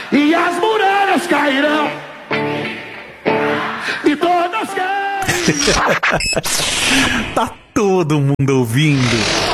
e as muralhas cairão, e todas Tá todo mundo ouvindo.